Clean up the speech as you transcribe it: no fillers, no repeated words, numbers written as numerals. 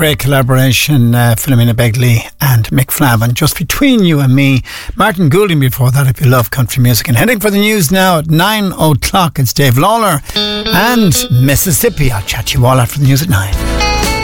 Great collaboration, Philomena Begley and Mick Flavin. Just between you and me, Martin Goulding before that, if you love country music. And heading for the news now at 9 o'clock, it's Dave Lawler and Mississippi. I'll chat to you all after the news at 9.